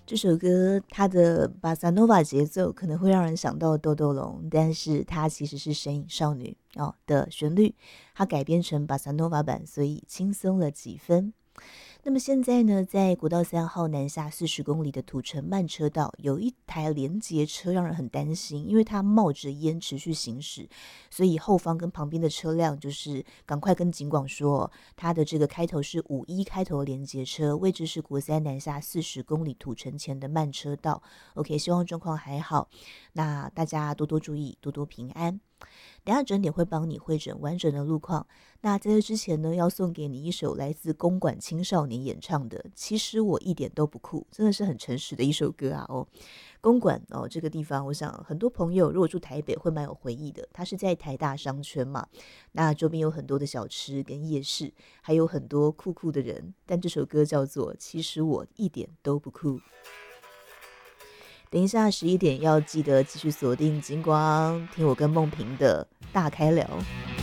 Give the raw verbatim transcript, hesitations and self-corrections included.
这首歌它的巴萨诺瓦节奏可能会让人想到豆豆龙，但是它其实是神隐少女哦的旋律，它改编成巴萨诺瓦版，所以轻松了几分。那么现在呢，在国道三号南下四十公里的土城慢车道，有一台连结车让人很担心，因为它冒着烟持续行驶，所以后方跟旁边的车辆就是赶快跟警广说，它的这个开头是五一开头的连结车，位置是国三南下四十公里土城前的慢车道。OK， 希望状况还好，那大家多多注意，多多平安。等一下整点会帮你汇整完整的路况。那在这之前呢，要送给你一首来自公馆青少年演唱的《其实我一点都不酷》，真的是很诚实的一首歌啊！哦，公馆哦这个地方，我想很多朋友如果住台北会蛮有回忆的。它是在台大商圈嘛，那周边有很多的小吃跟夜市，还有很多酷酷的人。但这首歌叫做《其实我一点都不酷》。等一下十一点要记得继续锁定金光，听我跟梦萍的大开聊。